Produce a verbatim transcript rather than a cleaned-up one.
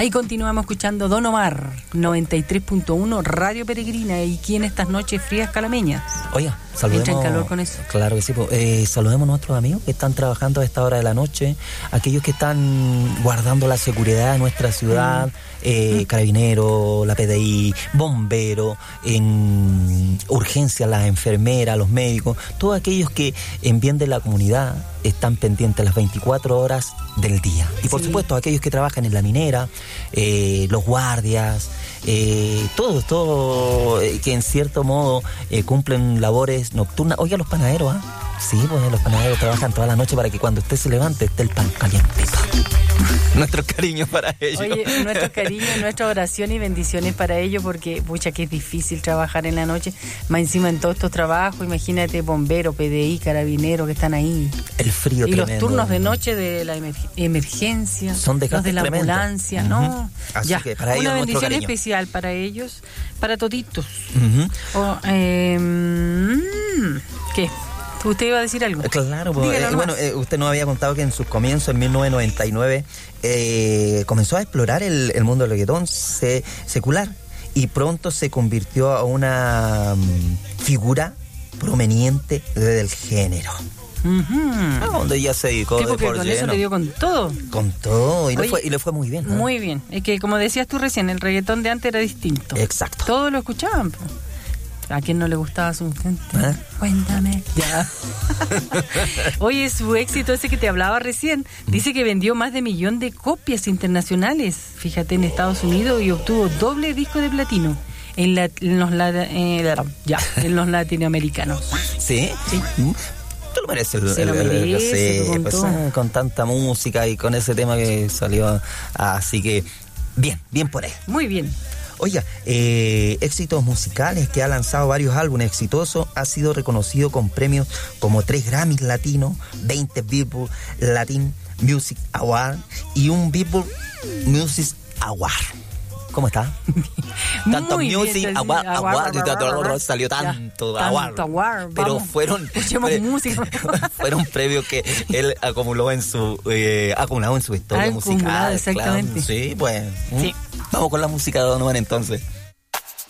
Ahí continuamos escuchando Don Omar, noventa y tres punto uno, Radio Peregrina, y aquí en estas noches frías calameñas. Oye, saludemos. Entra en calor con eso. Claro que sí. Pues, eh, saludemos a nuestros amigos que están trabajando a esta hora de la noche, aquellos que están guardando la seguridad de nuestra ciudad, mm. eh, mm. Carabineros, la P D I, bomberos, en urgencias, las enfermeras, los médicos, todos aquellos que en bien de la comunidad están pendientes las veinticuatro horas del día. Y por sí. supuesto, aquellos que trabajan en la minera, eh, los guardias, eh, todos, todos eh, que en cierto modo eh, cumplen labores nocturnas. Oiga, los panaderos, ¿ah? ¿eh? Sí, pues los panaderos trabajan toda la noche para que cuando usted se levante esté el pan caliente. Nuestros cariños para ellos. Oye, nuestros cariños, nuestra oración y bendiciones para ellos, porque, pucha, que es difícil trabajar en la noche, más encima en todos estos trabajos. Imagínate, bomberos, P D I, carabineros que están ahí. El frío y tremendo. Y los turnos de noche de la emer- emergencia, son de los de la tremendo. ambulancia, uh-huh. ¿no? Así ya, que para ellos una bendición cariño. especial para ellos, para toditos. Uh-huh. O, eh, ¿Qué? ¿Usted iba a decir algo? Claro, pues, eh, bueno, eh, usted nos había contado que en sus comienzos, en mil novecientos noventa y nueve, eh, comenzó a explorar el, el mundo del reggaetón se, secular y pronto se convirtió a una um, figura proveniente del género. Uh-huh. Ah, donde ya se dedicó sí, de porque por con lleno. Eso le dio con todo. Con todo, y, Oye, le, fue, y le fue muy bien. ¿eh? Muy bien. Es que, como decías tú recién, el reggaetón de antes era distinto. Exacto. Todos lo escuchaban. Pues. ¿A quién no le gustaba su gente? ¿Eh? Cuéntame. Ya. Oye, su éxito ese que te hablaba recién, dice que vendió más de millón de copias internacionales, fíjate, en Estados Unidos, y obtuvo doble disco de platino en, la, en, los, eh, ya, en los latinoamericanos. ¿Sí? Sí. Tú lo mereces. El, Se lo el, merece, el, el, pues, con tanta música y con ese tema que salió. Así que, bien, bien por él. Muy bien. Oiga, eh, éxitos musicales, que ha lanzado varios álbumes exitosos, ha sido reconocido con premios como tres Grammys latinos, veinte Billboard Latin Music Award y un Billboard Music Award. ¿Cómo está? Tanto Music bien, Award, award, award, award, award, salió tanto ya, award, tanto award, pero fueron pre, música. fueron premios que él acumuló en su eh, acumulado en su historia musical. Exactamente. Claro, sí, pues. Sí. Vamos con la música de Don Omar entonces.